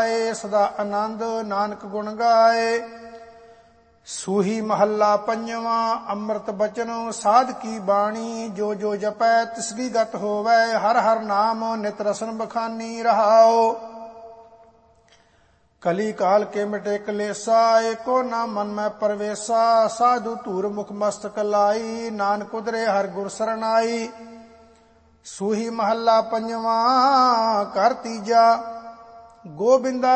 ਜਾਏ, ਸਦਾ ਆਨੰਦ ਨਾਨਕ ਗੁਣ ਗਾਏ। ਸੂਹੀ ਮਹੱਲਾ ਪੰਜਵਾਂ। ਅੰਮ੍ਰਿਤ ਬਚਨ ਸਾਧ ਕੀ ਬਾਣੀ, ਜੋ ਜੋ ਜਪੈ ਤਿਸਕੀ ਗਤ ਹੋਵੈ। ਹਰ ਹਰ ਨਾਮ ਨਿਤ ਰਸਨ ਬਖਾਨੀ ਰਹਾਓ। ਕਲੀ ਕਾਲ ਕੇ ਮਿਟੇ ਕਲੇਸਾ, ਏਕੋ ਨਾ ਮਨ ਮੈਂ ਪਰਵੇਸਾ। ਸਾਧੂ ਧੂਰ ਮੁਖ ਮਸਤਕ ਲਾਈ, ਨਾਨਕ ਉਦਰੇ ਹਰ ਗੁਰ ਸਰਨਾਈ। ਸੂਹੀ ਮਹੱਲਾ ਪੰਜਵਾਂ। ਘਰ ਤੀਜਾ। ਗੋਬਿੰਦਾ